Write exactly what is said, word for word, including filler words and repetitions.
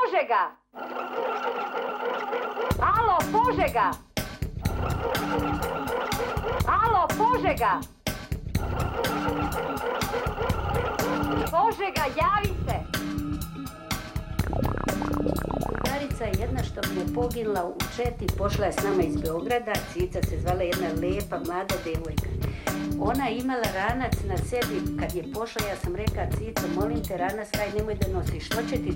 Požega! Alo, Požega! Alo, Požega! Požega, javi se! Drugarica je jedna što mi je poginula u Četi, pošla je s nama iz Beograda, Cica se zvala, jedna lepa, mlada devojka. Ona je imala ranac na sebi, kad je pošla, ja sam rekla, Cico, molim te, ranac taj nemoj da nosiš, što će ti